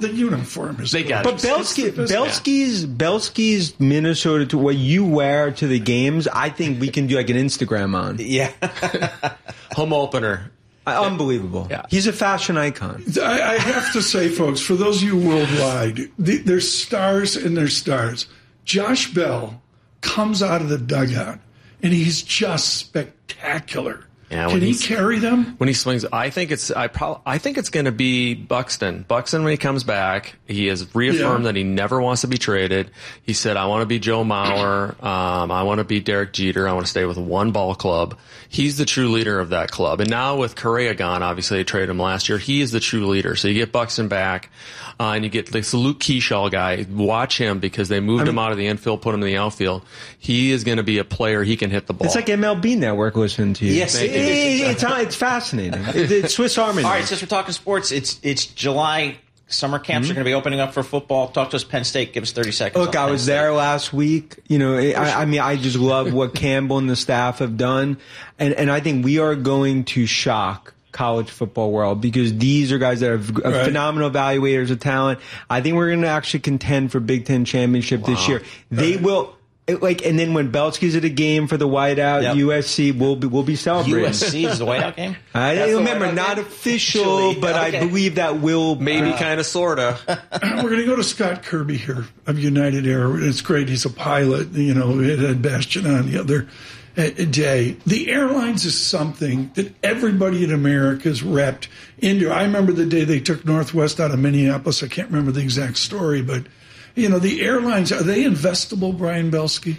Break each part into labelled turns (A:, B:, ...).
A: the uniform is.
B: They got
C: But Belsky's Minnesota to what you wear to the games, I think we can do like an Instagram on.
D: Yeah.
B: Home opener.
C: Unbelievable.
B: Yeah.
C: He's a fashion icon.
A: I have to say, folks, for those of you worldwide, there's stars and there's stars. Josh Bell comes out of the dugout, and he's just spectacular.
B: Yeah,
A: can he carry them?
B: When he swings, I think it's going to be Buxton. Buxton, when he comes back, he has reaffirmed that he never wants to be traded. He said, I want to be Joe Mauer. I want to be Derek Jeter. I want to stay with one ball club. He's the true leader of that club. And now with Correa gone, obviously they traded him last year. He is the true leader. So you get Buxton back, and you get this Luke Keyshaw guy. Watch him because they moved him out of the infield, put him in the outfield. He is going to be a player. He can hit the ball.
C: It's like MLB Network listening to you.
D: Yes,
C: it's fascinating. It's Swiss Army.
D: All right, since we're talking sports, it's July. Summer camps are going to be opening up for football. Talk to us, Penn State. Give us 30 seconds.
C: Look, I was there last week. You know, I just love what Campbell and the staff have done. And I think we are going to shock college football world because these are guys that are phenomenal evaluators of talent. I think we're going to actually contend for Big Ten championship this year. They will. And then when Belsky's at a game for the whiteout, USC will be celebrating.
D: USC is the whiteout game?
C: I don't remember, not official, but I believe that will
B: maybe kind of, sort of.
A: We're going to go to Scott Kirby here of United Air. It's great. He's a pilot. You know, it had Bastian on the other day. The airlines is something that everybody in America is wrapped into. I remember the day they took Northwest out of Minneapolis. I can't remember the exact story, but you know, the airlines, are they investable, Brian Belsky?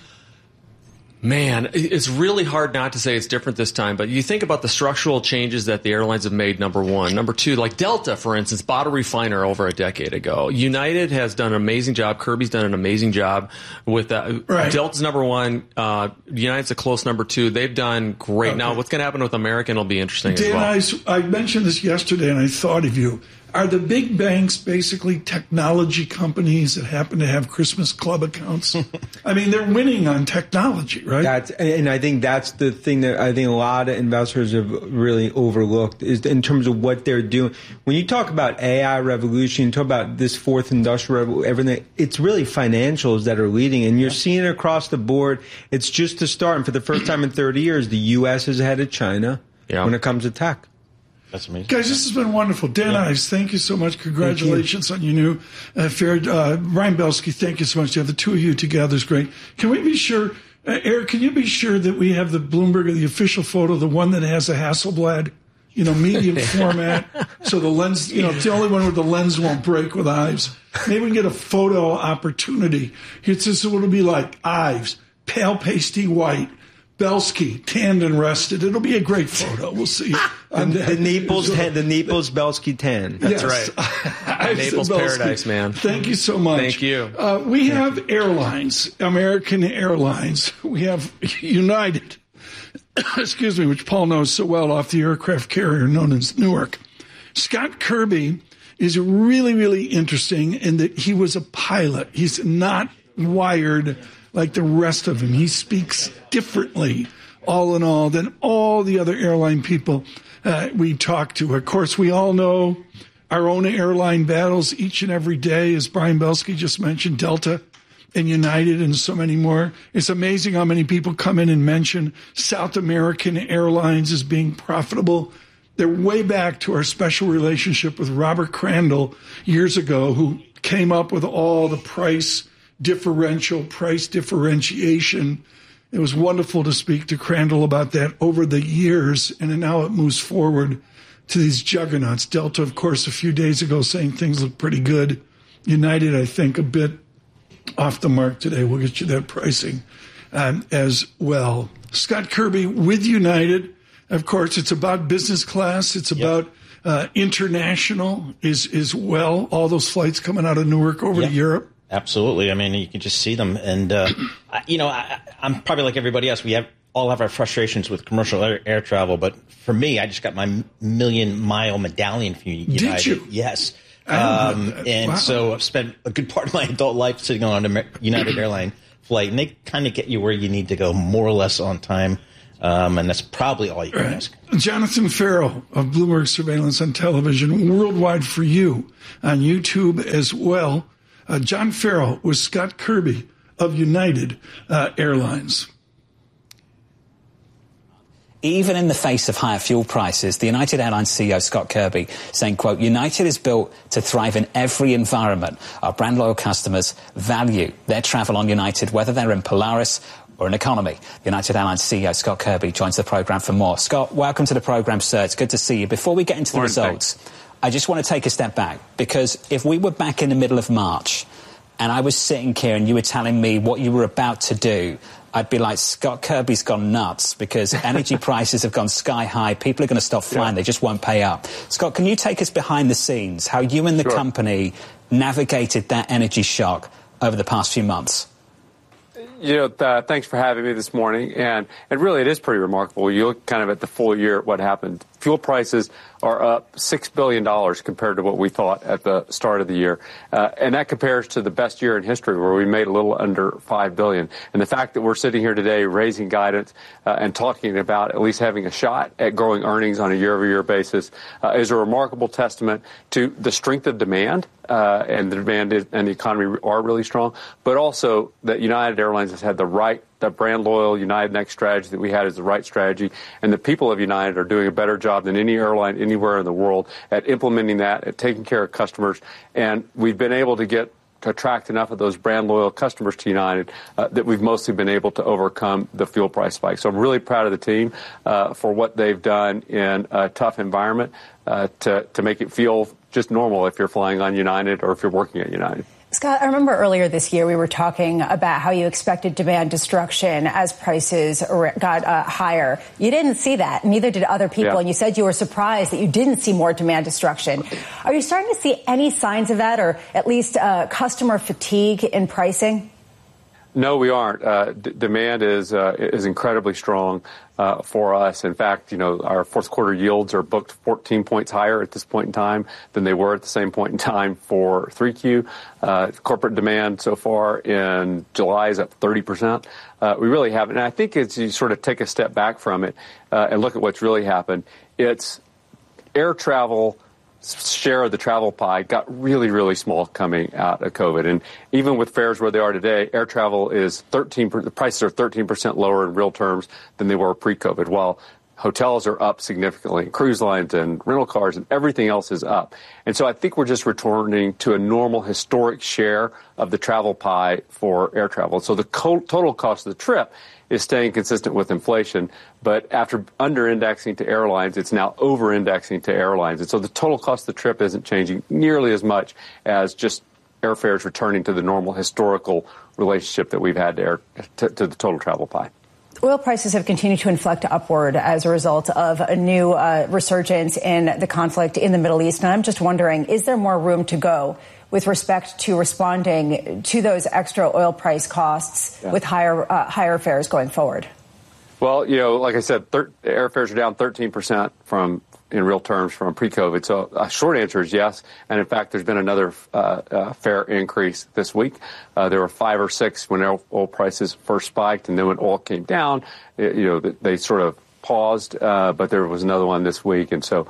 B: Man, it's really hard not to say it's different this time, but you think about the structural changes that the airlines have made, number one. Number two, like Delta, for instance, bought a refiner over a decade ago. United has done an amazing job. Kirby's done an amazing job with that. Right. Delta's number one. United's a close number two. They've done great. Okay. Now, what's going to happen with American will be interesting
A: Dan,
B: as well.
A: I mentioned this yesterday, and I thought of you. Are the big banks basically technology companies that happen to have Christmas Club accounts? I mean, they're winning on technology, right?
C: And I think that's the thing that I think a lot of investors have really overlooked is in terms of what they're doing. When you talk about AI revolution, you talk about this fourth industrial revolution, everything, it's really financials that are leading. And you're seeing it across the board. It's just the start. And for the first time in 30 years, the U.S. is ahead of China when it comes to tech.
D: That's amazing.
A: Guys, this has been wonderful. Dan Ives, thank you so much. Congratulations on your new affair. Brian Belsky, thank you so much. To have the two of you together is great. Can we be sure, Eric, can you be sure that we have the Bloomberg, the official photo, the one that has a Hasselblad, medium format, so the lens, it's the only one where the lens won't break with Ives. Maybe we can get a photo opportunity. It'll be like Ives, pale pasty white, Belsky, tanned and rested. It'll be a great photo. We'll see.
C: The Naples Belsky tan.
B: That's right. Naples Paradise, man.
A: Thank you so much.
B: Thank you.
A: We have airlines, American Airlines. We have United, excuse me, which Paul knows so well, off the aircraft carrier known as Newark. Scott Kirby is really, really interesting in that he was a pilot. He's not wired like the rest of them. He speaks differently, all in all, than all the other airline people we talk to. Of course, we all know our own airline battles each and every day, as Brian Belsky just mentioned, Delta and United and so many more. It's amazing how many people come in and mention South American Airlines as being profitable. They're way back to our special relationship with Robert Crandall years ago, who came up with all the price differentiation. It was wonderful to speak to Crandall about that over the years, and now it moves forward to these juggernauts. Delta, of course, a few days ago saying things look pretty good. United, I think, a bit off the mark today. We'll get you that pricing as well. Scott Kirby with United. Of course, it's about business class. It's about international as well. All those flights coming out of Newark over to Europe.
D: Absolutely. I mean, you can just see them. And, I'm probably like everybody else. We all have our frustrations with commercial air travel. But for me, I just got my million-mile medallion from United.
A: Did you?
D: Yes. So I've spent a good part of my adult life sitting on a United airline flight. And they kind of get you where you need to go more or less on time. And that's probably all you can ask.
A: Jonathan Ferro of Bloomberg Surveillance on Television, worldwide for you on YouTube as well. John Ferro with Scott Kirby of United Airlines.
E: Even in the face of higher fuel prices, the United Airlines CEO, Scott Kirby, saying, quote, United is built to thrive in every environment. Our brand loyal customers value their travel on United, whether they're in Polaris or in economy. United Airlines CEO, Scott Kirby, joins the programme for more. Scott, welcome to the programme, sir. It's good to see you. Before we get into the results, I just want to take a step back, because if we were back in the middle of March and I was sitting here and you were telling me what you were about to do, I'd be like, Scott Kirby's gone nuts, because energy prices have gone sky high. People are going to stop flying. They just won't pay up. Scott, can you take us behind the scenes, how you and the company navigated that energy shock over the past few months?
F: Thanks for having me this morning. And really, it is pretty remarkable. You look kind of at the full year, what happened. Fuel prices are up $6 billion compared to what we thought at the start of the year. And that compares to the best year in history, where we made a little under $5 billion. And the fact that we're sitting here today raising guidance and talking about at least having a shot at growing earnings on a year-over-year basis is a remarkable testament to the strength of demand. And the demand and the economy are really strong, but also that United Airlines has had the brand loyal United Next strategy that we had is the right strategy, and the people of United are doing a better job than any airline anywhere in the world at implementing that, at taking care of customers, and we've been able to attract enough of those brand loyal customers to United that we've mostly been able to overcome the fuel price spike. So I'm really proud of the team for what they've done in a tough environment to make it feel just normal if you're flying on United or if you're working at United.
G: Scott, I remember earlier this year we were talking about how you expected demand destruction as prices got higher. You didn't see that. Neither did other people. Yeah. And you said you were surprised that you didn't see more demand destruction. Are you starting to see any signs of that, or at least customer fatigue in pricing?
F: No, we aren't. Demand is incredibly strong for us. In fact, our fourth quarter yields are booked 14 points higher at this point in time than they were at the same point in time for 3Q. Corporate demand so far in July is up 30%. We really haven't. And I think as you sort of take a step back from it and look at what's really happened, it's air travel share of the travel pie got really, really small coming out of COVID. And even with fares where they are today, air travel is the prices are 13% lower in real terms than they were pre-COVID, while hotels are up significantly, cruise lines and rental cars and everything else is up. And so I think we're just returning to a normal historic share of the travel pie for air travel. So the total cost of the trip is staying consistent with inflation, but after under-indexing to airlines, it's now over-indexing to airlines. And so the total cost of the trip isn't changing nearly as much as just airfares returning to the normal historical relationship that we've had to the total travel pie.
G: Oil prices have continued to inflect upward as a result of a new resurgence in the conflict in the Middle East. And I'm just wondering, is there more room to go with respect to responding to those extra oil price costs with higher fares going forward?
F: Well, like I said, airfares are down 13% in real terms from pre-COVID. So a short answer is yes. And in fact, there's been another fare increase this week. There were 5 or 6 when oil prices first spiked, and then when oil came down, they sort of paused, but there was another one this week. And so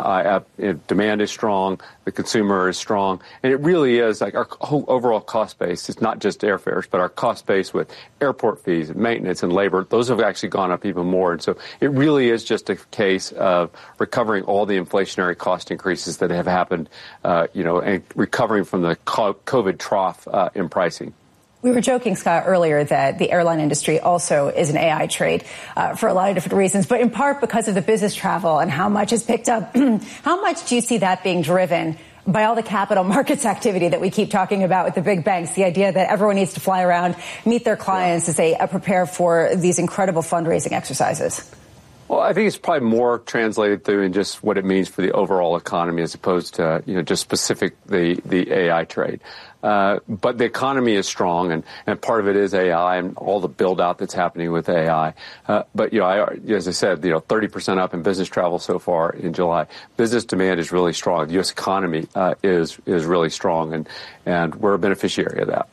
F: demand is strong, the consumer is strong, and it really is like our whole overall cost base. It's not just airfares, but our cost base with airport fees and maintenance and labor, those have actually gone up even more. And so it really is just a case of recovering all the inflationary cost increases that have happened, and recovering from the COVID trough in pricing.
G: We were joking, Scott, earlier that the airline industry also is an AI trade for a lot of different reasons, but in part because of the business travel and how much has picked up. How much do you see that being driven by all the capital markets activity that we keep talking about with the big banks, the idea that everyone needs to fly around, meet their clients as they prepare for these incredible fundraising exercises?
F: Well, I think it's probably more translated through in just what it means for the overall economy as opposed to, just specific the AI trade. But the economy is strong, and part of it is AI and all the build out that's happening with AI. But, as I said, 30% up in business travel so far in July. Business demand is really strong. The U.S. economy is really strong, and we're a beneficiary of that.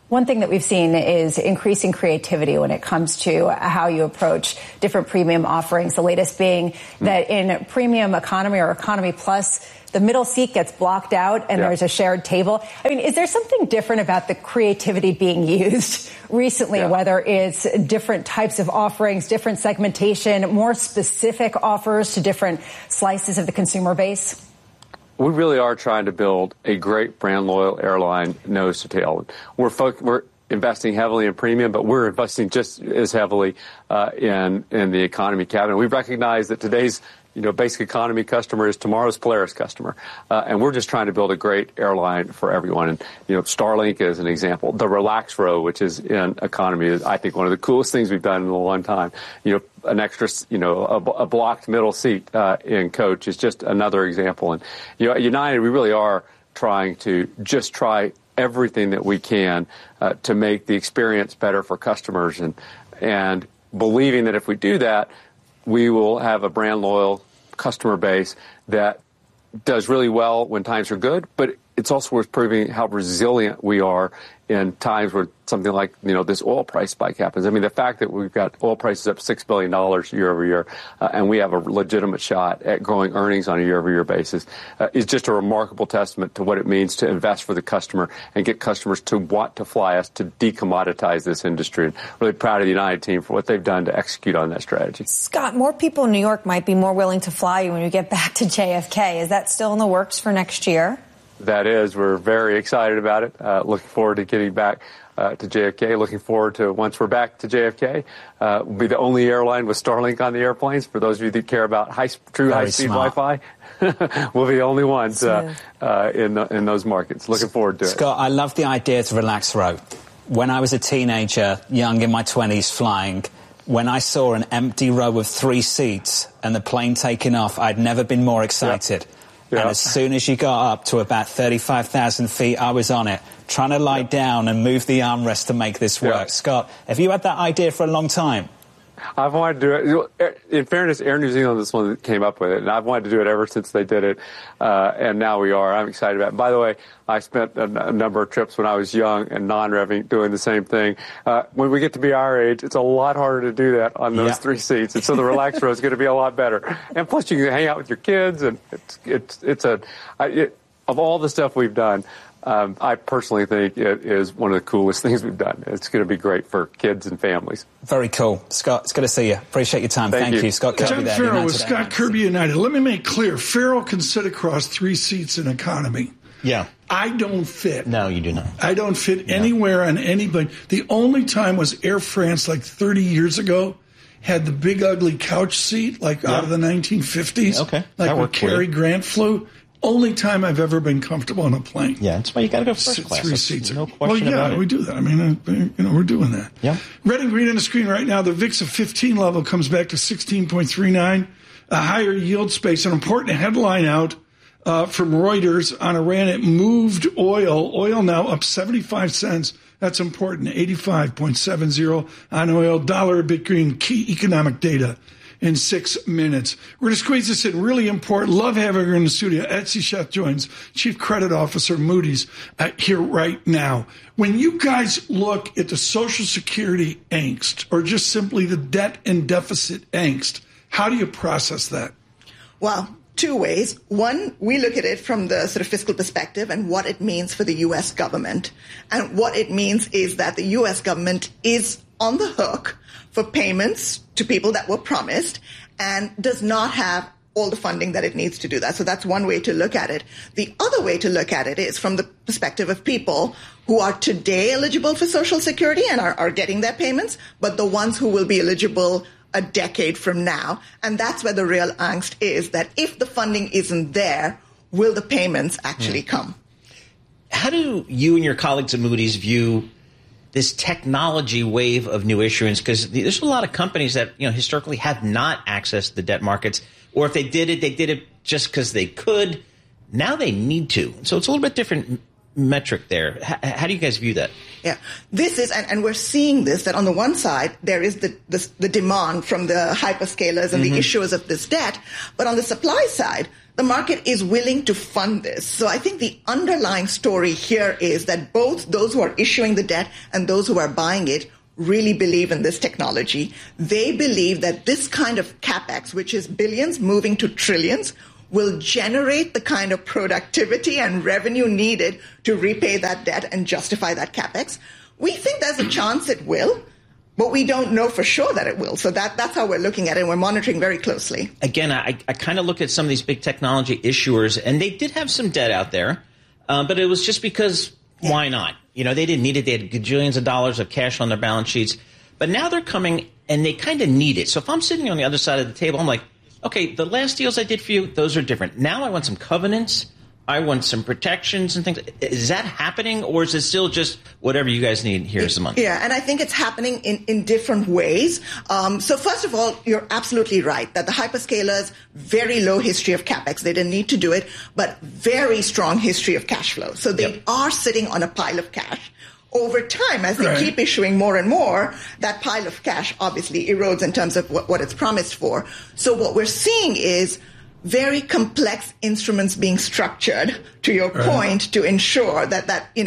G: One thing that we've seen is increasing creativity when it comes to how you approach different premium offerings. The latest being that in premium economy or economy plus, the middle seat gets blocked out and there's a shared table. I mean, is there something different about the creativity being used recently, whether it's different types of offerings, different segmentation, more specific offers to different slices of the consumer base?
F: We really are trying to build a great brand loyal airline nose to tail. We're investing heavily in premium, but we're investing just as heavily in the economy cabin. We recognize that today's basic economy customer is tomorrow's Polaris customer. And we're just trying to build a great airline for everyone. And, Starlink is an example. The Relax Row, which is in economy, is, I think, one of the coolest things we've done in a long time. An extra, a blocked middle seat in coach is just another example. And, at United, we really are trying to just try everything that we can to make the experience better for customers and believing that if we do that, we will have a brand loyal customer base that does really well when times are good, but it's also worth proving how resilient we are in times where something like, this oil price spike happens. I mean, the fact that we've got oil prices up $6 billion year over year, and we have a legitimate shot at growing earnings on a year-over-year basis is just a remarkable testament to what it means to invest for the customer and get customers to want to fly us, to decommoditize this industry. And really proud of the United team for what they've done to execute on that strategy.
H: Scott, more people in New York might be more willing to fly you when you get back to JFK. Is that still in the works for next year?
F: That is. We're very excited about it. Looking forward to getting back to JFK. Looking forward to, once we're back to JFK, we'll be the only airline with Starlink on the airplanes. For those of you that care about true high-speed Wi-Fi, we'll be the only ones in those markets. Looking forward to it.
E: Scott, I love the idea to Relax Row. When I was a teenager, young in my 20s flying, when I saw an empty row of 3 seats and the plane taking off, I'd never been more excited. Yeah. And as soon as you got up to about 35,000 feet, I was on it, trying to lie down and move the armrest to make this work. Yeah. Scott, have you had that idea for a long time?
F: I've wanted to do it. In fairness, Air New Zealand is the one that came up with it, and I've wanted to do it ever since they did it, and now we are. I'm excited about it. By the way, I spent a number of trips when I was young and non-revving doing the same thing. When we get to be our age, it's a lot harder to do that on those 3 seats, and so the Relax Row is going to be a lot better. And plus, you can hang out with your kids, and of all the stuff we've done, I personally think it is one of the coolest things we've done. It's going to be great for kids and families.
E: Very cool. Scott, it's good to see you. Appreciate your time. Thank you. Scott Kirby
A: John
E: there.
A: Farrell with Scott Kirby United. Let me make clear, Farrell can sit across 3 seats in economy.
D: Yeah.
A: I don't fit.
D: No, you do not.
A: I don't fit anywhere on anybody. The only time was Air France, like 30 years ago, had the big ugly couch seat, like out of the 1950s.
D: Okay.
A: Like where Cary Grant flew. Only time I've ever been comfortable on a plane.
D: Yeah, that's why you got to go first class.
A: 3 seats.
D: No question about it.
A: We do that. I mean, we're doing that.
D: Yeah.
A: Red and green on the screen right now. The VIX of 15 level comes back to 16.39. A higher yield space. An important headline out from Reuters on Iran. It moved oil. Oil now up 75 cents. That's important. 85.70 on oil. Dollar a bit green. Key economic data in 6 minutes. We're going to squeeze this in. Really important. Love having her in the studio. Etsy Chef joins, Chief Credit Officer, Moody's, here right now. When you guys look at the Social Security angst, or just simply the debt and deficit angst, how do you process that?
I: Well, 2 ways. One, we look at it from the sort of fiscal perspective and what it means for the U.S. government. And what it means is that the U.S. government is on the hook for payments to people that were promised and does not have all the funding that it needs to do that. So that's one way to look at it. The other way to look at it is from the perspective of people who are today eligible for Social Security and are getting their payments, but the ones who will be eligible a decade from now. And that's where the real angst is, that if the funding isn't there, will the payments actually come?
D: How do you and your colleagues at Moody's view this technology wave of new issuance? Because there's a lot of companies that historically have not accessed the debt markets, or if they did it just because they could. Now they need to. So it's a little bit different metric there. How do you guys view that?
I: Yeah, this is, and we're seeing this, that on the one side, there is the demand from the hyperscalers and the issuers of this debt. But on the supply side, the market is willing to fund this. So I think the underlying story here is that both those who are issuing the debt and those who are buying it really believe in this technology. They believe that this kind of capex, which is billions moving to trillions, will generate the kind of productivity and revenue needed to repay that debt and justify that capex. We think there's a chance it will, but we don't know for sure that it will. So that's how we're looking at it, and we're monitoring very closely.
D: Again, I kind of looked at some of these big technology issuers, and they did have some debt out there, but it was just because why not? You know, they didn't need it. They had gajillions of dollars of cash on their balance sheets. But now they're coming, and they kind of need it. So if I'm sitting on the other side of the table, I'm like, okay, the last deals I did for you, those are different. Now I want some covenants. I want some protections and things. Is that happening, or is it still just whatever you guys need, here's the money?
I: Yeah, and I think it's happening in different ways. So first of all, you're absolutely right that the hyperscalers, very low history of capex. They didn't need to do it, but very strong history of cash flow. So they are sitting on a pile of cash. Over time, as they keep issuing more and more, that pile of cash obviously erodes in terms of what it's promised for. So what we're seeing is very complex instruments being structured, to your point, to ensure that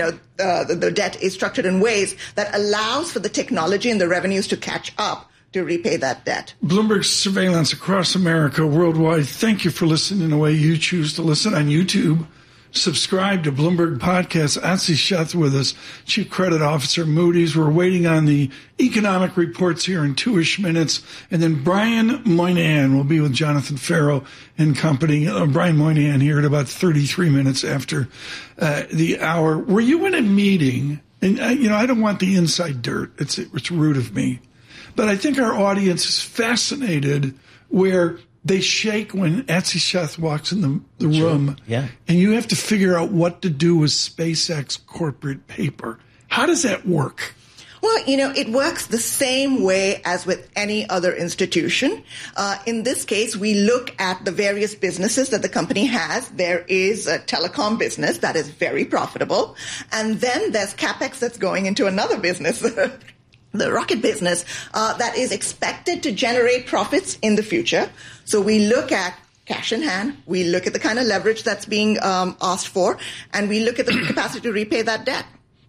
I: the debt is structured in ways that allows for the technology and the revenues to catch up to repay that debt.
A: Bloomberg surveillance across America, worldwide. Thank you for listening the way you choose to listen on YouTube. Subscribe to Bloomberg Podcast. Atsi Sheth with us, Chief Credit Officer, Moody's. We're waiting on the economic reports here in 2-ish minutes. And then Brian Moynihan will be with Jonathan Ferro and company. Brian Moynihan here at about 33 minutes after the hour. Were you in a meeting? And, I don't want the inside dirt. It's rude of me. But I think our audience is fascinated where they shake when Atsi Sheth walks in the room.
D: Yeah.
A: And you have to figure out what to do with SpaceX corporate paper. How does that work?
I: Well, it works the same way as with any other institution. In this case, we look at the various businesses that the company has. There is a telecom business that is very profitable. And then there's CapEx that's going into another business, the rocket business, that is expected to generate profits in the future. So we look at cash in hand, we look at the kind of leverage that's being asked for, and we look at the capacity to repay that debt.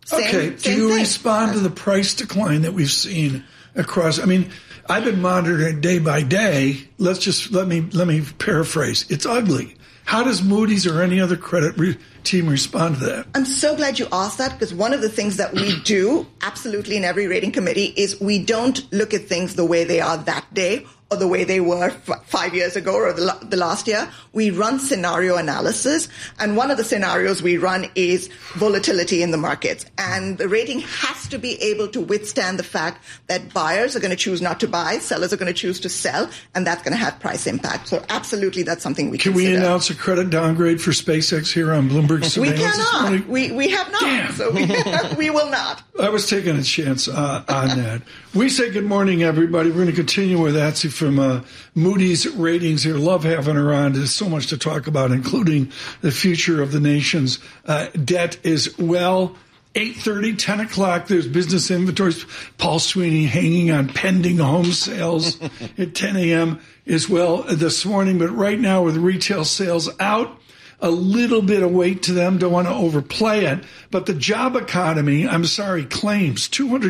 A: Do you respond to the price decline that we've seen across? I mean, I've been monitoring day by day. Let me paraphrase. It's ugly. How does Moody's or any other credit team respond to that?
I: I'm so glad you asked that, because one of the things that we do absolutely in every rating committee is we don't look at things the way they are that day or the way they were 5 years ago or the last year. We run scenario analysis, and one of the scenarios we run is volatility in the markets. And the rating has to be able to withstand the fact that buyers are going to choose not to buy, sellers are going to choose to sell, and that's going to have price impact. So absolutely, that's something we consider.
A: Can we announce a credit downgrade for SpaceX here on Bloomberg Surveillance?
I: We cannot. We have not.
A: Damn.
I: So we will not.
A: I was taking a chance on that. We say good morning, everybody. We're going to continue with Atsi from Moody's Ratings here. Love having her on. There's so much to talk about, including the future of the nation's debt as well. 8:30, 10 o'clock, there's business inventories. Paul Sweeney hanging on pending home sales at 10 a.m. as well this morning. But right now with retail sales out, a little bit of weight to them. Don't want to overplay it. But the job economy, claims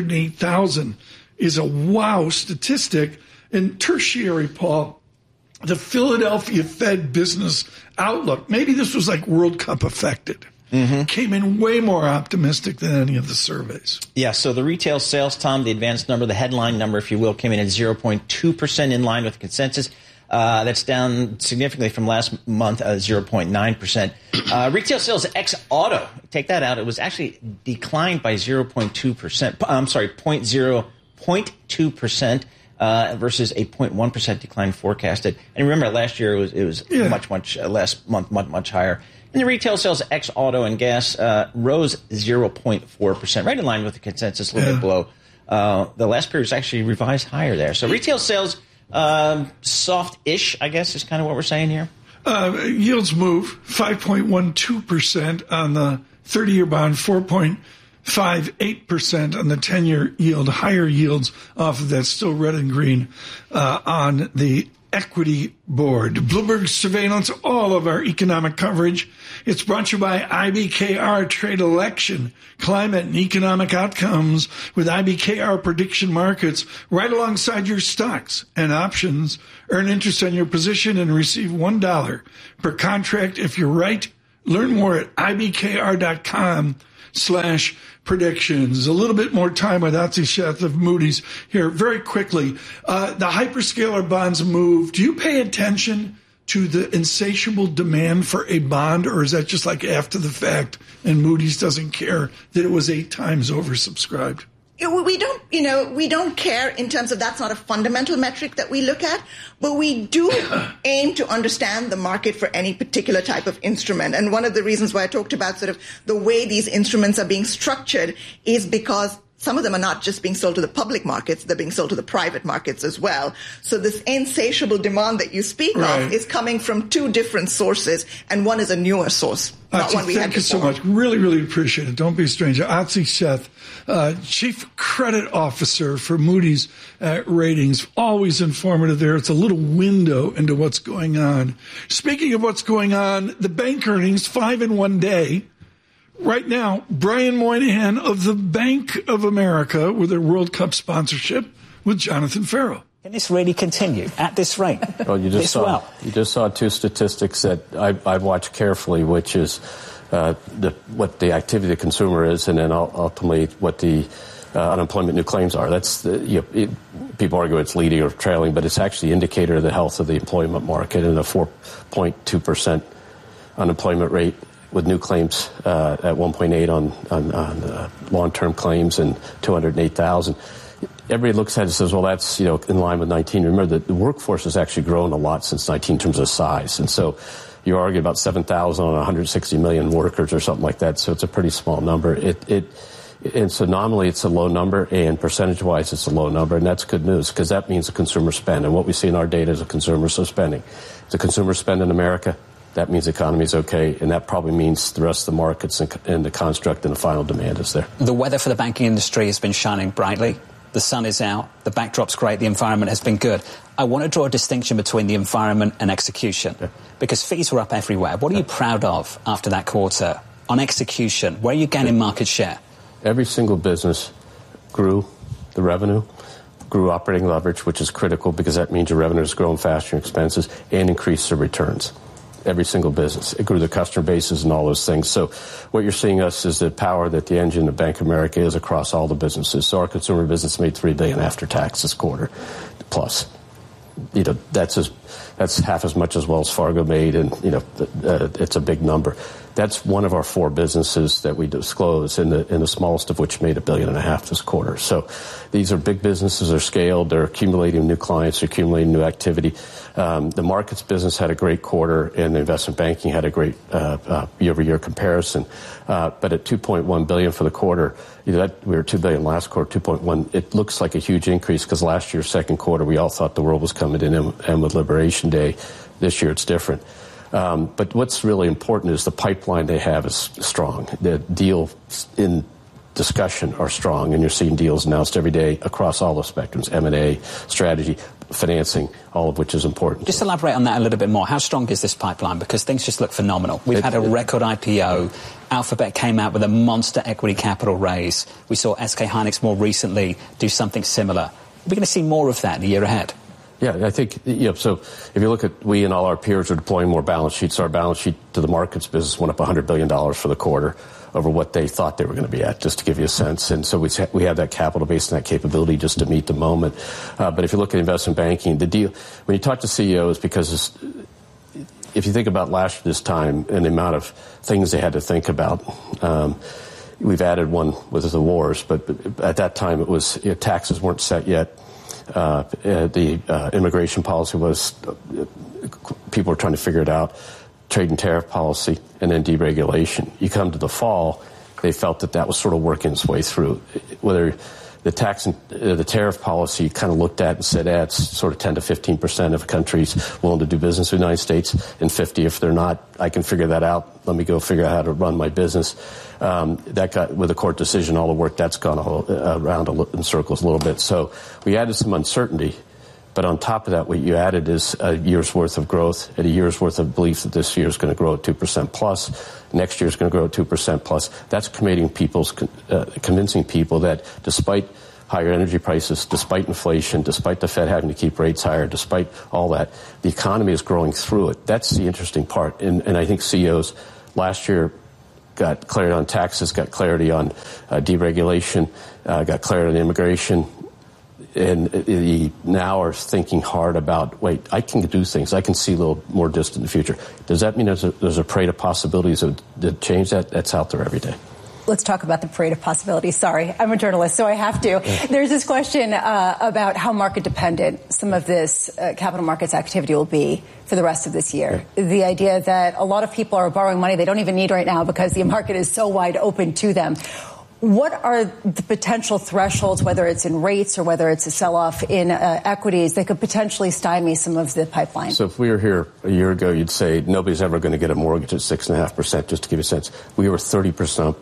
A: 208,000 is a wow statistic. And tertiary, Paul, the Philadelphia Fed Business Outlook, maybe this was like World Cup affected, came in way more optimistic than any of the surveys.
D: Yeah, so the retail sales, Tom, the advanced number, the headline number, if you will, came in at 0.2% in line with consensus. That's down significantly from last month, 0.9%. Retail sales ex-auto, take that out, it was actually declined by 0.2%. I'm sorry, 0.2%. Versus a 0.1% decline forecasted. And remember, last year it was much less, much higher. And the retail sales ex-auto and gas rose 0.4%, right in line with the consensus, a little bit below. The last period was actually revised higher there. So retail sales, soft-ish, I guess, is kind of what we're saying here.
A: Yields move 5.12% on the 30-year bond, 4.58% on the 10-year yield, higher yields off of that, still red and green on the Equity Board. Bloomberg surveillance, all of our economic coverage. It's brought to you by IBKR Trade Election, Climate and Economic Outcomes with IBKR Prediction Markets right alongside your stocks and options. Earn interest on your position and receive $1 per contract if you're right. Learn more at ibkr.com/predictions. A little bit more time with Atzi Sheth of Moody's here. Very quickly, the hyperscaler bonds move. Do you pay attention to the insatiable demand for a bond, or is that just like after the fact and Moody's doesn't care that it was 8 times oversubscribed?
I: We don't care in terms of that's not a fundamental metric that we look at, but we do aim to understand the market for any particular type of instrument. And one of the reasons why I talked about sort of the way these instruments are being structured is because some of them are not just being sold to the public markets, they're being sold to the private markets as well. So this insatiable demand that you speak of is coming from 2 different sources, and one is a newer source, not one we had before.
A: Thank you so much. Really, really appreciate it. Don't be a stranger. Atzi Sheth, Chief Credit Officer for Moody's Ratings. Always informative there. It's a little window into what's going on. Speaking of what's going on, the bank earnings, 5 in one day. Right now, Brian Moynihan of the Bank of America with their World Cup sponsorship with Jonathan Ferro.
E: Can this really continue at this rate?
J: Well, you just saw 2 statistics that I've watched carefully, which is what the activity of the consumer is, and then ultimately what the unemployment new claims are. That's people argue it's leading or trailing, but it's actually an indicator of the health of the employment market, and a 4.2% unemployment rate with new claims at 1.8 on long-term claims and 208,000. Everybody looks at it and says, well, that's in line with 19. Remember that the workforce has actually grown a lot since 19 in terms of size, and so you argue about 7,000 on 160 million workers or something like that. So it's a pretty small number. And so nominally it's a low number, and percentage-wise it's a low number, and that's good news because that means the consumer spend. And what we see in our data is the consumer spending. If the consumer spend in America, that means the economy is okay, and that probably means the rest of the markets and the construct and the final demand is there.
E: The weather for the banking industry has been shining brightly. The sun is out. The backdrop's great. The environment has been good. I want to draw a distinction between the environment and execution because fees were up everywhere. What are you proud of after that quarter? On execution, where are you gaining market share?
J: Every single business grew the revenue, grew operating leverage, which is critical because that means your revenue is growing faster than expenses, and increased their returns. Every single business. It grew the customer bases and all those things. So what you're seeing us is the power that the engine of Bank of America is across all the businesses. So our consumer business made $3 billion after tax this quarter plus. That's half as much as Wells Fargo made, and it's a big number. That's one of our 4 businesses that we disclose, and the smallest of which made $1.5 billion this quarter. So these are big businesses. They're scaled. They're accumulating new clients. They're accumulating new activity. The markets business had a great quarter, and the investment banking had a great year-over-year comparison. But at $2.1 billion for the quarter, we were $2 billion last quarter, 2.1. It looks like a huge increase because last year's second quarter, we all thought the world was coming to an end with Liberation Day. This year, it's different. But what's really important is the pipeline they have is strong. The deals in discussion are strong, and you're seeing deals announced every day across all the spectrums, M&A, strategy, financing, all of which is important.
E: Just elaborate on that a little bit more. How strong is this pipeline? Because things just look phenomenal. We've had a record IPO. Alphabet came out with a monster equity capital raise. We saw SK Hynix more recently do something similar. We're going to see more of that in the year ahead.
J: Yeah, I think, so if you look at, we and all our peers are deploying more balance sheets. Our balance sheet to the markets business went up $100 billion for the quarter over what they thought they were going to be at, just to give you a sense. And so we have that capital base and that capability just to meet the moment. But if you look at investment banking, the deal, when you talk to CEOs, because if you think about last year this time and the amount of things they had to think about, we've added one with the wars, but at that time it was taxes weren't set yet. The immigration policy was, people were trying to figure it out, trade and tariff policy, and then deregulation. You come to the fall, they felt that was sort of working its way through. Whether the tax and the tariff policy kind of looked at and said, it's sort of 10 to 15% of countries willing to do business with the United States, and 50 if they're not. I can figure that out. Let me go figure out how to run my business. That got, with a court decision, all the work that's gone around in circles a little bit. So we added some uncertainty But on top of that, what you added is a year's worth of growth and a year's worth of belief that this year is going to grow at 2% plus. Next year is going to grow at 2% plus. That's convincing people that despite higher energy prices, despite inflation, despite the Fed having to keep rates higher, despite all that, the economy is growing through it. That's the interesting part. And I think CEOs last year got clarity on taxes, got clarity on deregulation, got clarity on immigration, and now are thinking hard about, wait, I can do things. I can see a little more distant in the future. Does that mean there's a parade of possibilities to change that? That's out there every day.
G: Let's talk about the parade of possibilities. Sorry, I'm a journalist, so I have to. There's this question about how market dependent some of this capital markets activity will be for the rest of this year. Yeah. The idea that a lot of people are borrowing money they don't even need right now because the market is so wide open to them. What are the potential thresholds, whether it's in rates or whether it's a sell-off in equities, that could potentially stymie some of the pipeline?
J: So if we were here a year ago, you'd say nobody's ever going to get a mortgage at 6.5%, just to give you a sense. We were 30%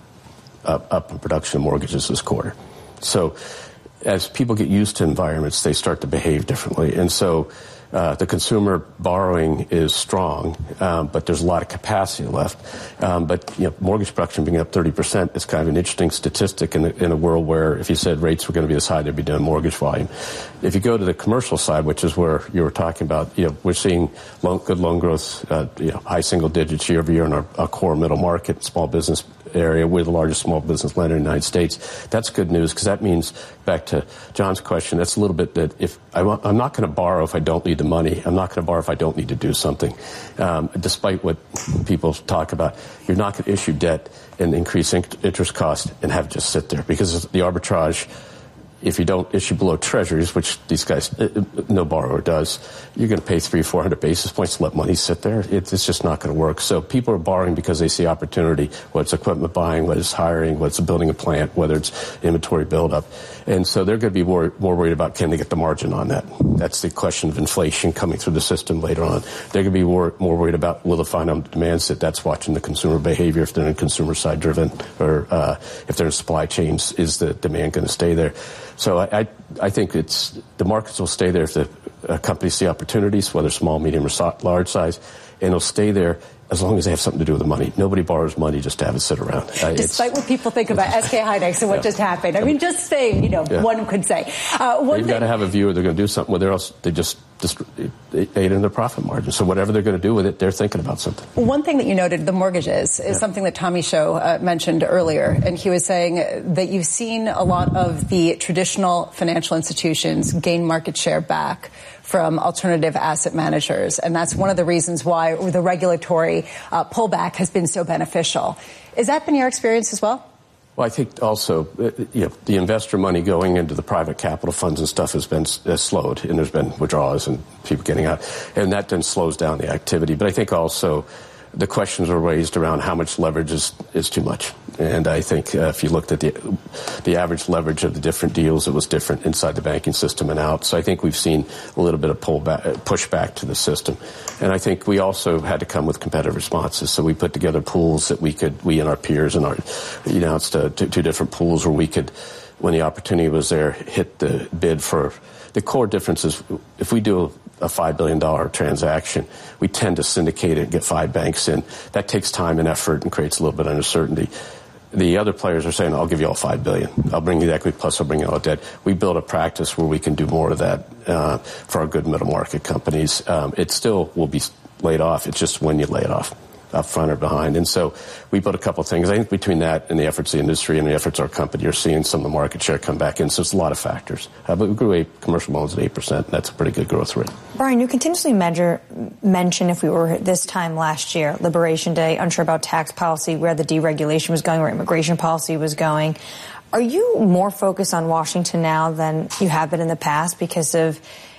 J: up in production of mortgages this quarter. So as people get used to environments, they start to behave differently. And so the consumer borrowing is strong, but there's a lot of capacity left. But mortgage production being up 30% is kind of an interesting statistic in a world where if you said rates were going to be this high, they'd be doing mortgage volume. If you go to the commercial side, which is where you were talking about, we're seeing good loan growth, high single digits year over year in our core middle market, small business area. We're the largest small business lender in the United States. That's good news because that means, back to John's question, that's a little bit that if I'm not going to borrow if I don't need the money. I'm not going to borrow if I don't need to do something. Despite what people talk about, you're not going to issue debt and increase interest cost and have it just sit there because the arbitrage. If you don't issue below treasuries, which these guys, no borrower does, you're going to pay 300-400 basis points to let money sit there. It's just not going to work. So people are borrowing because they see opportunity, whether it's equipment buying, whether it's hiring, whether it's building a plant, whether it's inventory buildup. And so they're going to be more worried about can they get the margin on that. That's the question of inflation coming through the system later on. They're going to be more worried about will the final demand sit. That's watching the consumer behavior. If they're in consumer side driven or if they're in supply chains, is the demand going to stay there? So I think the markets will stay there if the companies see opportunities, whether small, medium, or large size, and it'll stay there as long as they have something to do with the money. Nobody borrows money just to have it sit around.
G: Despite what people think about SK Hynix and what just happened. I mean, just saying, one could say.
J: They've got to have a view or they're going to do something, whether else they just ate in their profit margin. So whatever they're going to do with it, they're thinking about something.
G: One thing that you noted, the mortgages, is something that Tommy Show mentioned earlier. And he was saying that you've seen a lot of the traditional financial institutions gain market share back from alternative asset managers. And that's one of the reasons why the regulatory pullback has been so beneficial. Has that been your experience as well?
J: Well, I think also, the investor money going into the private capital funds and stuff has slowed, and there's been withdrawals and people getting out, and that then slows down the activity. But I think also the questions are raised around how much leverage is too much. And I think if you looked at the average leverage of the different deals, it was different inside the banking system and out. So I think we've seen a little bit of pushback to the system. And I think we also had to come with competitive responses. So we put together pools that we and our peers and announced two different pools where we could, when the opportunity was there, hit the bid for. The core difference is if we do a $5 billion transaction, we tend to syndicate it and get 5 banks in. That takes time and effort and creates a little bit of uncertainty. The other players are saying, I'll give you all $5 billion. I'll bring you the equity plus I'll bring you all the debt. We build a practice where we can do more of that for our good middle market companies. It still will be laid off. It's just when you lay it off, up front or behind. And so we put a couple of things. I think between that and the efforts of the industry and the efforts of our company, you're seeing some of the market share come back in. So it's a lot of factors. But we grew commercial loans at 8%. That's a pretty good growth rate.
H: Brian, you continuously mention if we were this time last year, Liberation Day, unsure about tax policy, where the deregulation was going, where immigration policy was going. Are you more focused on Washington now than you have been in the past because of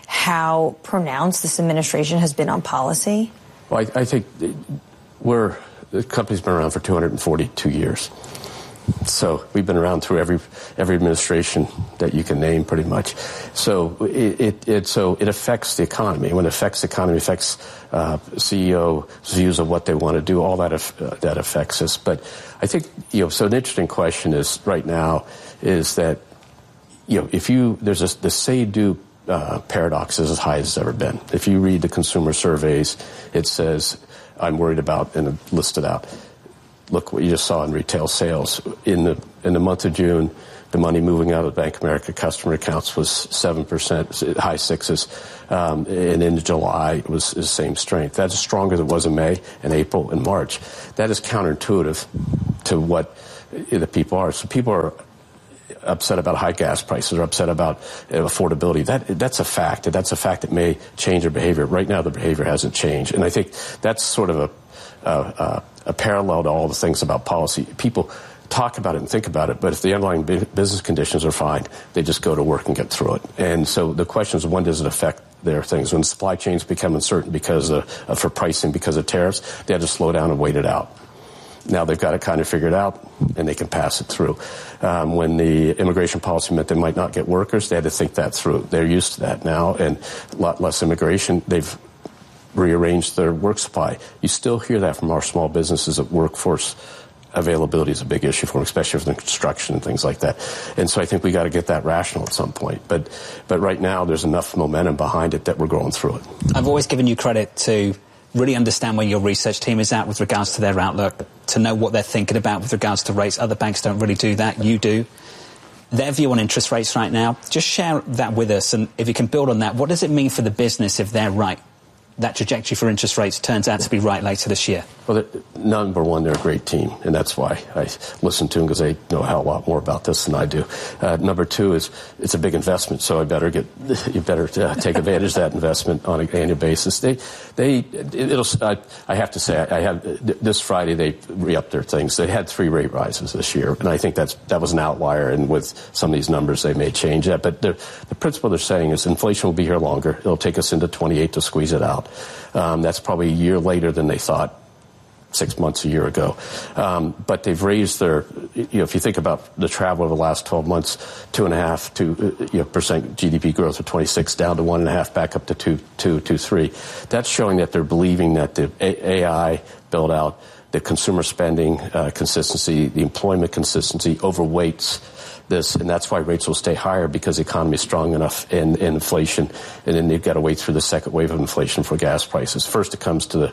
H: how pronounced this administration has been on policy?
J: Well, I think the company's been around for 242 years. So we've been around through every administration that you can name pretty much. So it affects the economy. When it affects the economy, it affects CEO's views of what they want to do. All that affects us. But I think, so an interesting question is right now is that, there's the say-do paradox is as high as it's ever been. If you read the consumer surveys, it says, I'm worried about, and listed out. Look what you just saw in retail sales. In the month of June, the money moving out of the Bank of America customer accounts was 7%, high sixes. And in July, it was the same strength. That is stronger than it was in May and April and March. That is counterintuitive to what the people are. So people are upset about high gas prices, or upset about affordability. That's a fact. That's a fact that may change their behavior. Right now, the behavior hasn't changed. And I think that's sort of a parallel to all the things about policy. People talk about it and think about it, but if the underlying business conditions are fine, they just go to work and get through it. And so the question is, when does it affect their things? When supply chains become uncertain because for pricing, because of tariffs, they had to slow down and wait it out. Now they've got it kind of figured out, and they can pass it through. When the immigration policy meant they might not get workers, they had to think that through. They're used to that now, and a lot less immigration. They've rearranged their work supply. You still hear that from our small businesses, that workforce availability is a big issue for them, especially for the construction and things like that. And so I think we got to get that rational at some point. But right now, there's enough momentum behind it that we're going through it.
E: I've always given you credit to really understand where your research team is at with regards to their outlook, to know what they're thinking about with regards to rates. Other banks don't really do that. You do. Their view on interest rates right now, just share that with us. And if you can build on that, what does it mean for the business if they're right? That trajectory for interest rates turns out to be right later this year?
J: Well, number one, they're a great team, and that's why I listen to them, because they know a hell of a lot more about this than I do. Number two is it's a big investment, so you better take advantage of that investment on an annual basis. I have to say, this Friday they re-upped their things. They had 3 rate rises this year, and I think that was an outlier, and with some of these numbers they may change that. But the principle they're saying is inflation will be here longer. It'll take us into 28 to squeeze it out. That's probably a year later than they thought 6 months, a year ago. But they've raised their, if you think about the travel over the last 12 months, 2.5% GDP growth of 26 down to 1.5, back up to 2.3. That's showing that they're believing that the AI build out, the consumer spending consistency, the employment consistency overweights this, and that's why rates will stay higher, because the economy is strong enough in inflation, and then they've got to wait through the second wave of inflation for gas prices. First, it comes to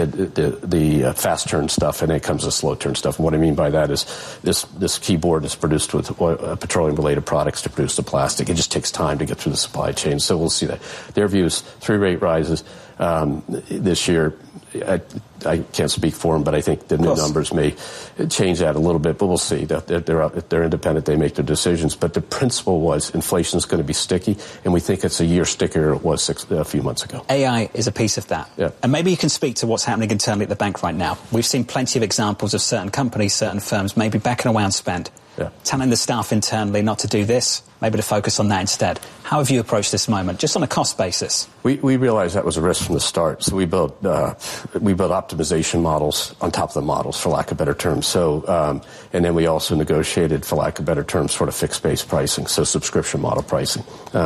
J: the fast turn stuff, and then it comes to slow turn stuff. And what I mean by that is this keyboard is produced with petroleum-related products to produce the plastic. It just takes time to get through the supply chain, so we'll see that. Their view is 3 rate rises this year. I can't speak for them, but I think the new numbers may change that a little bit. But we'll see. They're independent. They make their decisions. But the principle was inflation is going to be sticky, and we think it's a year stickier than it was a few months ago. AI
E: is a piece of that.
J: Yeah.
E: And maybe you can speak to what's happening internally at the bank right now. We've seen plenty of examples of certain companies, certain firms maybe backing away on spend.
J: Yeah.
E: Telling the staff internally not to do this, maybe to focus on that instead. How have you approached this moment, just on a cost basis?
J: We realized that was a risk from the start, so we built optimization models on top of the models, for lack of better terms. So, and then we also negotiated, for lack of better terms, sort of fixed-based pricing, so subscription model pricing.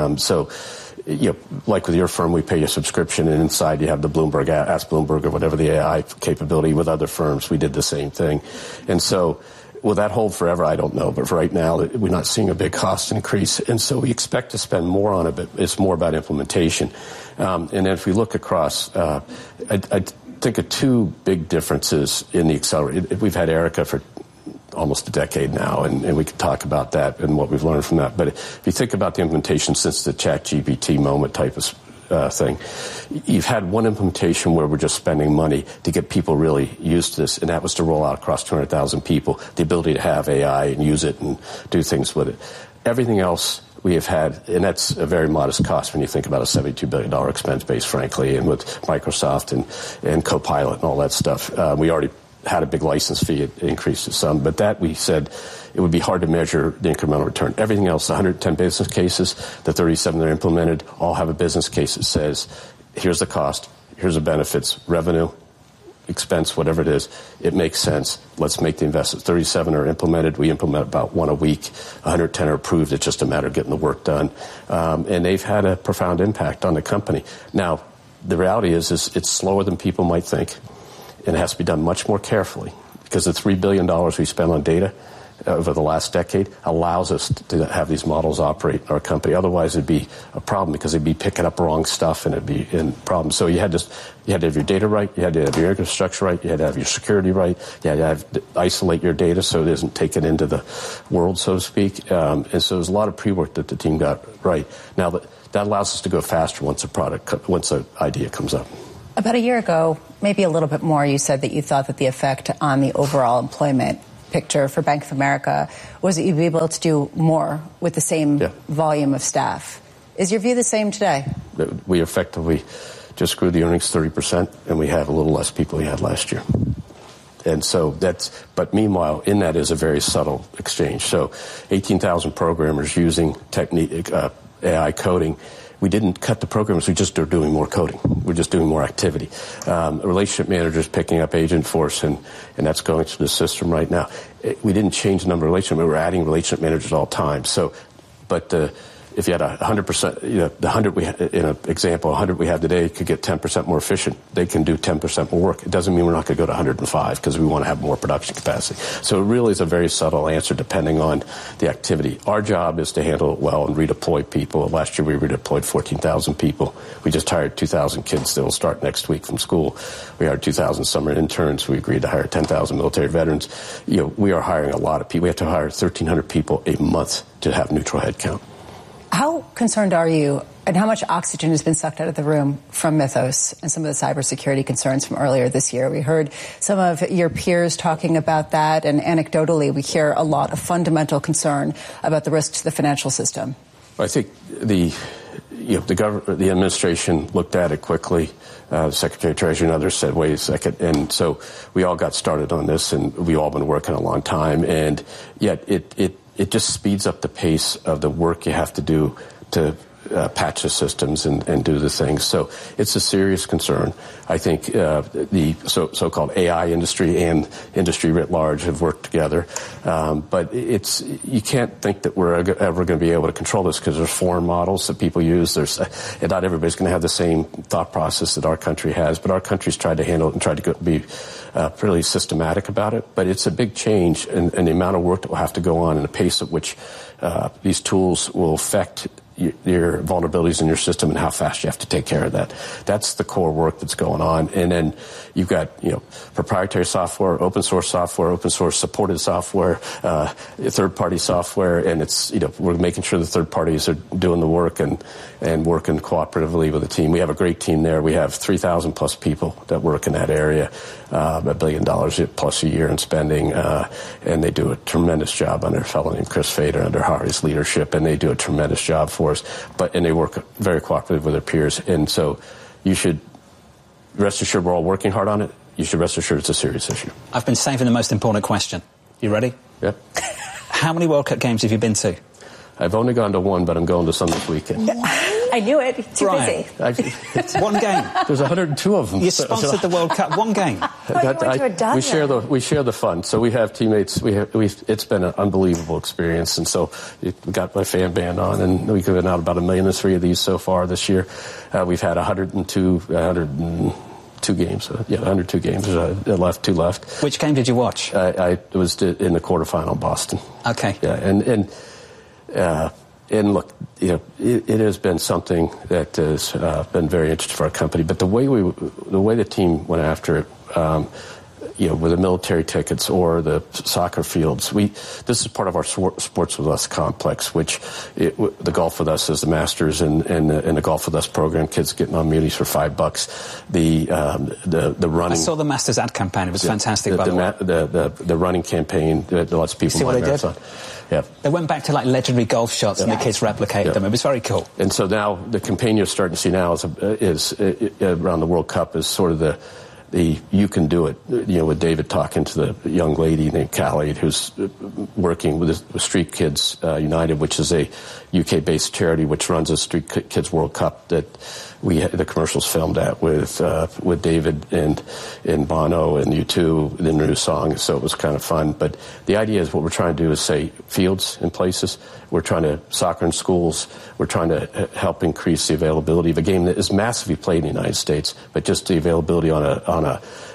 J: Like with your firm, we pay you a subscription, and inside you have the Bloomberg, Ask Bloomberg, or whatever the AI capability. With other firms, we did the same thing, and so. Will that hold forever? I don't know. But for right now, we're not seeing a big cost increase. And so we expect to spend more on it, but it's more about implementation. And then if we look across, I think of 2 big differences in the accelerator. We've had Erica for almost a decade now, and we could talk about that and what we've learned from that. But if you think about the implementation since the ChatGPT moment type of thing, you've had one implementation where we're just spending money to get people really used to this, and that was to roll out across 200,000 people the ability to have AI and use it and do things with it. Everything else we have had, and that's a very modest cost when you think about a $72 billion expense base, frankly, and with Microsoft and Copilot and all that stuff. We already had a big license fee. It increased it some, but that we said it would be hard to measure the incremental return. Everything else, the 110 business cases, the 37 that are implemented, all have a business case that says, here's the cost, here's the benefits, revenue, expense, whatever it is. It makes sense. Let's make the investments. 37 are implemented. We implement about 1 a week. 110 are approved. It's just a matter of getting the work done. And they've had a profound impact on the company. Now, the reality is it's slower than people might think, and it has to be done much more carefully, because the $3 billion we spend on data, over the last decade allows us to have these models operate in our company. Otherwise, it'd be a problem because they'd be picking up wrong stuff and it'd be in problems. So you had to have your data right, you had to have your infrastructure right, you had to have your security right, you had to isolate your data so it isn't taken into the world, so to speak. And so there's a lot of pre-work that the team got right. Now that allows us to go faster once an idea comes up.
G: About a year ago, maybe a little bit more, you said that you thought that the effect on the overall employment picture for Bank of America was that you'd be able to do more with the same volume of staff. Is your view the same today?
J: We effectively just grew the earnings 30%, and we have a little less people we had last year. And so but meanwhile, in that is a very subtle exchange. So 18,000 programmers using AI coding. We didn't cut the programs. We just are doing more coding. We're just doing more activity. Relationship managers picking up Agentforce, and that's going through the system right now. We didn't change the number of relationship managers. We were adding relationship managers all the time. So, but if you had 100%, the 100 in an example, 100 we have today could get 10% more efficient. They can do 10% more work. It doesn't mean we're not going to go to 105 because we want to have more production capacity. So it really is a very subtle answer depending on the activity. Our job is to handle it well and redeploy people. Last year we redeployed 14,000 people. We just hired 2,000 kids that will start next week from school. We hired 2,000 summer interns. We agreed to hire 10,000 military veterans. We are hiring a lot of people. We have to hire 1,300 people a month to have neutral headcount.
G: How concerned are you, and how much oxygen has been sucked out of the room from Mythos and some of the cybersecurity concerns from earlier this year? We heard some of your peers talking about that, and anecdotally, we hear a lot of fundamental concern about the risks to the financial system.
J: I think the administration looked at it quickly. The Secretary of Treasury and others said, wait a second. And so we all got started on this, and we've all been working a long time. And yet it just speeds up the pace of the work you have to do to patch the systems and do the things. So it's a serious concern. I think the so-called AI industry and industry writ large have worked together. But you can't think that we're ever going to be able to control this because there's foreign models that people use. And not everybody's going to have the same thought process that our country has. But our country's tried to handle it and tried to be pretty systematic about it. But it's a big change in the amount of work that will have to go on and the pace at which these tools will affect your vulnerabilities in your system and how fast you have to take care of that. That's the core work that's going on. And then you've got, proprietary software, open source supported software, third-party software, and it's, we're making sure the third parties are doing the work and working cooperatively with the team. We have a great team there. We have 3,000 plus people that work in that area, $1 billion plus a year in spending, and they do a tremendous job under a fellow named Chris Fader, under Hari's leadership, and they do a tremendous job for us. And they work very cooperatively with their peers. And so you should rest assured we're all working hard on it. You should rest assured it's a serious issue.
E: I've been saving the most important question. You ready?
J: Yep.
E: How many World Cup games have you been to?
J: I've only gone to one, but I'm going to some this weekend.
G: I knew it. Too busy.
E: It's one game.
J: There's 102 of them.
E: You sponsored the World Cup. One game.
J: We share the fun. So we have teammates. It's been an unbelievable experience, and so we got my fan band on, and we've given out about 1.3 million of these so far this year. We've had 102 games. 102 games. Two left.
E: Which game did you watch?
J: I was in the quarterfinal in Boston.
E: Okay.
J: Yeah, and look, it has been something that has been very interesting for our company. But the way the team went after it, with the military tickets or the soccer fields, this is part of our Sports With Us complex, which the Golf With Us is the Masters and the Golf With Us program. Kids getting on munis for $5. The running.
E: I saw the Masters ad campaign. It was fantastic. By the way,
J: the running campaign that lets people.
E: See what they
J: marathon.
E: did?
J: Yeah.
E: They went back to legendary golf shots, and the kids replicated them. It was very cool.
J: And so now the campaign you're starting to see now is around the World Cup is sort of the you can do it. With David talking to the young lady named Callie who's working with Street Kids United, which is a UK-based charity which runs a Street Kids World Cup that the commercials filmed at with David and Bono and U2, the new song. So it was kind of fun. But the idea is what we're trying to do is say fields in places. We're trying to soccer in schools. We're trying to help increase the availability of a game that is massively played in the United States, but just the availability on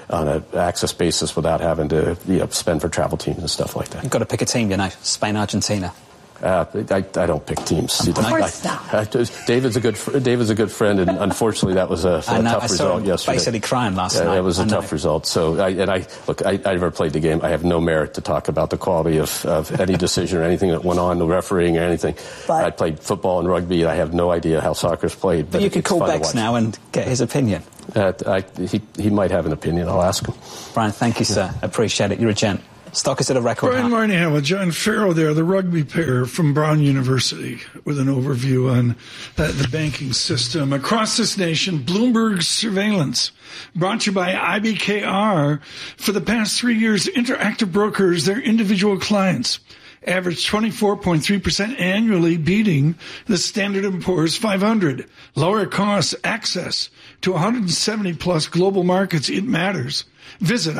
J: an access basis without having to spend for travel teams and stuff like that.
E: You've got to pick a team, Spain, Argentina.
J: I don't pick teams.
G: Of course not.
J: David's a good friend, and unfortunately, that was a tough result yesterday.
E: Basically crying last night.
J: It was a tough result. So, I never played the game. I have no merit to talk about the quality of any decision or anything that went on, the refereeing or anything.
E: But
J: I played football and rugby. I have no idea how soccer's played.
E: But you could call Bex now and get his opinion.
J: He might have an opinion. I'll ask him.
E: Brian, thank you, sir. Appreciate it. You're a gent. Stock is at a record high.
A: Brian Moynihan with John Farrow there, the rugby player from Brown University, with an overview on the banking system across this nation. Bloomberg surveillance brought to you by IBKR. For the past 3 years, Interactive Brokers, their individual clients, averaged 24.3% annually, beating the Standard & Poor's 500. Lower costs, access to 170-plus global markets. It matters. Visit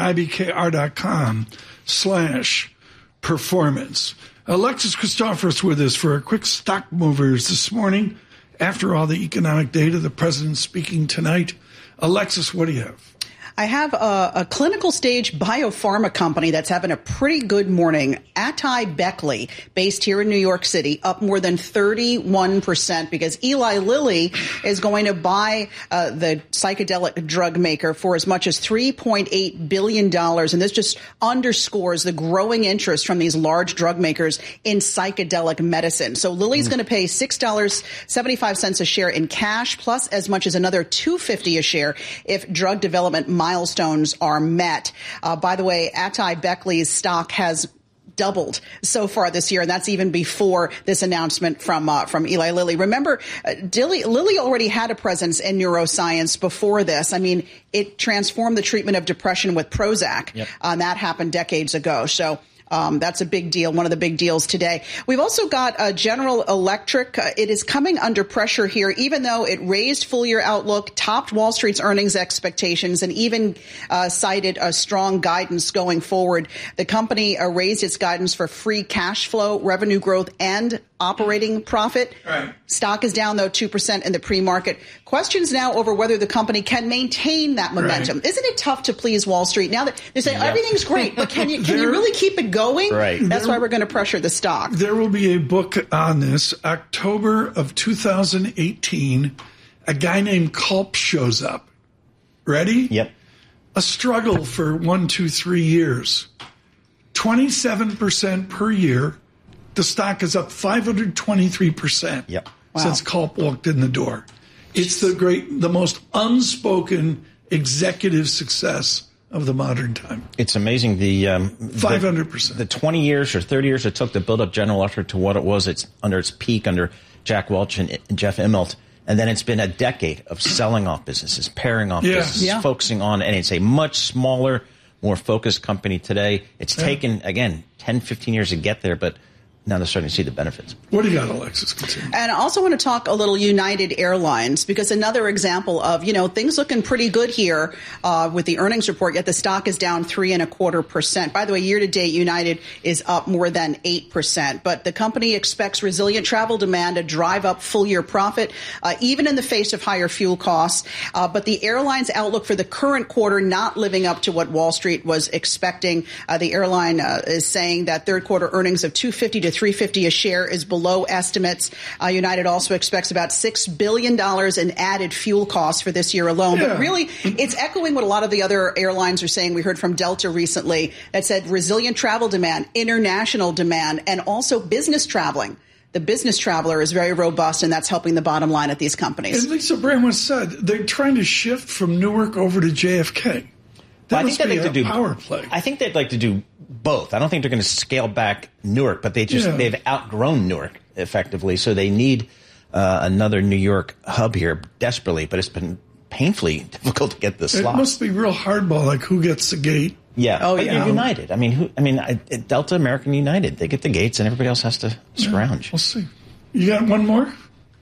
A: IBKR.com/performance. Alexis Christoforous with us for a quick stock movers this morning. After all the economic data, the president's speaking tonight. Alexis, what do you have?
K: I have a clinical stage biopharma company that's having a pretty good morning. AtaiBeckley, based here in New York City, up more than 31% because Eli Lilly is going to buy the psychedelic drug maker for as much as $3.8 billion. And this just underscores the growing interest from these large drug makers in psychedelic medicine. So Lilly's going to pay $6.75 a share in cash, plus as much as another $2.50 a share if drug development milestones are met. By the way, AtaiBeckley's stock has doubled so far this year, and that's even before this announcement from Eli Lilly. Remember, Lilly already had a presence in neuroscience before this. I mean, it transformed the treatment of depression with Prozac. Yep. That happened decades ago. So that's a big deal, one of the big deals today. We've also got General Electric. It is coming under pressure here, even though it raised full-year outlook, topped Wall Street's earnings expectations, and even cited a strong guidance going forward. The company raised its guidance for free cash flow, revenue growth, and operating profit. Right. Stock is down, though, 2% in the pre-market. Questions now over whether the company can maintain that momentum. Right. Isn't it tough to please Wall Street? Now that they say everything's great, but can you really keep it going? Right. That's why we're going to pressure the stock.
A: There will be a book on this. October of 2018, a guy named Culp shows up. Ready?
D: Yep.
A: A struggle for 3 years. 27% per year. The stock is up 523% since Culp walked in the door. It's the most unspoken executive success of the modern time.
D: It's amazing the
A: 500%.
D: The 20 years or 30 years it took to build up General Electric to what it was. It's under its peak under Jack Welch and Jeff Immelt. And then it's been a decade of selling off businesses, pairing off businesses, focusing on, and it's a much smaller, more focused company today. It's taken, again, 10, 15 years to get there, but now they're starting to see the benefits.
A: What do you got, Alexis? Continue.
K: And I also want to talk a little United Airlines, because another example of, things looking pretty good here with the earnings report, yet the stock is down 3.25%. By the way, year to date, United is up more than 8%. But the company expects resilient travel demand to drive up full year profit, even in the face of higher fuel costs. But the airline's outlook for the current quarter not living up to what Wall Street was expecting. The airline is saying that third quarter earnings of $2.50 to $3.50 a share is below estimates. United also expects about $6 billion in added fuel costs for this year alone. But really, it's echoing what a lot of the other airlines are saying. We heard from Delta recently that said resilient travel demand, international demand, and also business traveling. The business traveler is very robust, and that's helping the bottom line at these companies.
A: And Lisa Bramwell said they're trying to shift from Newark over to JFK. That must be a power play.
D: I think they'd like to do both. I don't think they're going to scale back Newark, but they've outgrown Newark effectively, so they need another New York hub here desperately. But it's been painfully difficult to get the slot.
A: It must be real hardball, like who gets the gate.
D: Yeah. Oh, yeah. United. Delta, American United. They get the gates, and everybody else has to scrounge.
A: We'll see. You got one more?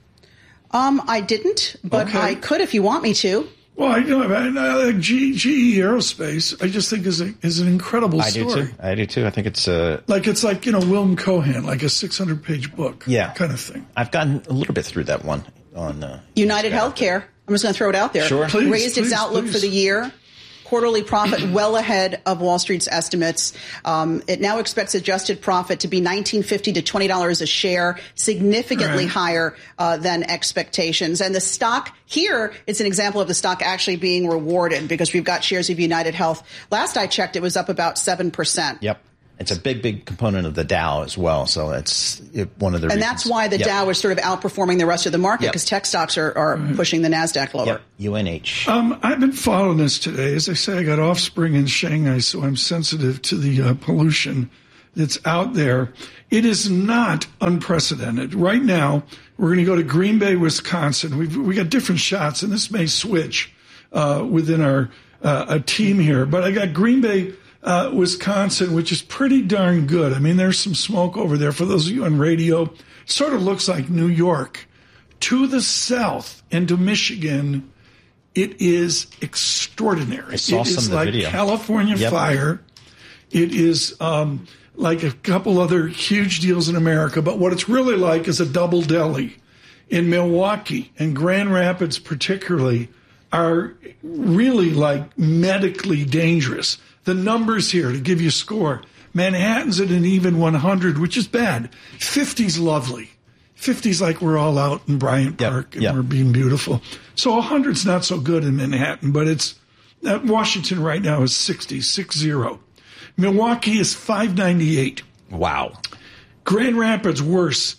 K: I didn't, but I could if you want me to.
A: Well, I like GE Aerospace. I just think is an incredible story.
D: I do too. I think it's
A: like Willem Cohan, like a 600-page book, kind of thing.
D: I've gotten a little bit through that one on
K: United Healthcare. I'm just going to throw it out there.
D: Sure,
K: raised its outlook for the year. quarterly profit well ahead of Wall Street's estimates. It now expects adjusted profit to be $19.50 to $20 a share, significantly higher than expectations. And the stock here, it's an example of the stock actually being rewarded because we've got shares of United Health. Last I checked, it was up about 7%.
D: Yep. It's a big component of the Dow as well. So it's one of the reasons.
K: And that's why the Dow is sort of outperforming the rest of the market because tech stocks are pushing the NASDAQ lower.
D: UNH.
A: I've been following this today. As I say, I got offspring in Shanghai, so I'm sensitive to the pollution that's out there. It is not unprecedented. Right now, we're going to go to Green Bay, Wisconsin. We got different shots, and this may switch within our a team here. But I got Green Bay, Wisconsin, which is pretty darn good. I mean, there's some smoke over there. For those of you on radio, sort of looks like New York. To the south into Michigan, it is extraordinary.
D: I saw some of the
A: like
D: video.
A: California fire. It is like a couple other huge deals in America. But what it's really like is a double deli in Milwaukee and Grand Rapids particularly are really like medically dangerous. The numbers here, to give you a score, Manhattan's at an even 100, which is bad. 50's lovely. 50's like we're all out in Bryant Park and we're being beautiful. So 100's not so good in Manhattan, but it's Washington right now is 60. Milwaukee is 598.
D: Wow.
A: Grand Rapids worse,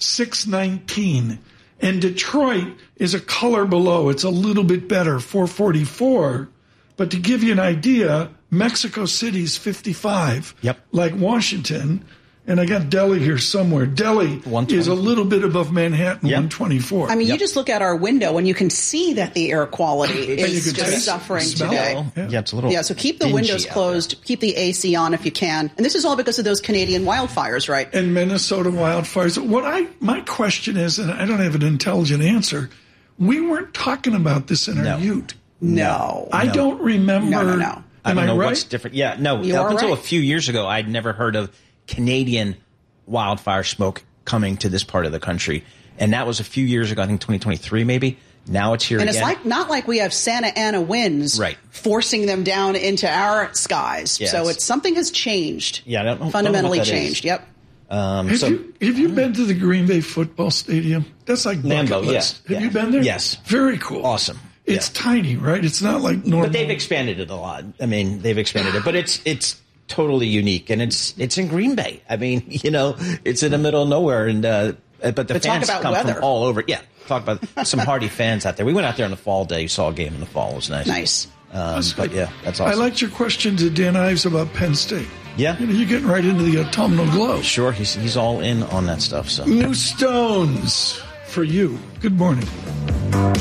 A: 619. And Detroit is a color below. It's a little bit better, 444. But to give you an idea, Mexico City's 55, like Washington. And I got Delhi here somewhere. Delhi is a little bit above Manhattan, 124.
K: I mean, you just look out our window and you can see that the air quality is just suffering today.
D: It's a little
K: so keep the windows closed, keep the AC on if you can. And this is all because of those Canadian wildfires, right?
A: And Minnesota wildfires. My question is, and I don't have an intelligent answer, we weren't talking about this in our ute.
K: No.
A: I don't remember.
K: No.
D: I don't know
A: right?
D: what's different. Yeah, no. Up until a few years ago, I'd never heard of Canadian wildfire smoke coming to this part of the country. And that was a few years ago, I think 2023 maybe. Now it's here again.
K: And it's not like we have Santa Ana winds forcing them down into our skies.
D: Yes.
K: So something has changed.
D: Yeah, I don't know.
K: Fundamentally changed. Yep.
A: Have you been to the Green Bay football stadium? That's like
D: Lambeau,
A: list. Have you been there?
D: Yes.
A: Very cool.
D: Awesome.
A: It's tiny, right? It's not like normal.
D: But they've expanded it a lot. I mean, they've expanded it. But it's totally unique. And it's in Green Bay. I mean, it's in the middle of nowhere. And but the fans come from all over. Yeah. Talk about some hardy fans out there. We went out there on the fall day. Saw a game in the fall. It was nice. But yeah, that's awesome.
A: I liked your question to Dan Ives about Penn State.
D: Yeah.
A: You're getting right into the autumnal glow.
D: Sure. He's all in on that stuff. So
A: New stones for you. Good morning.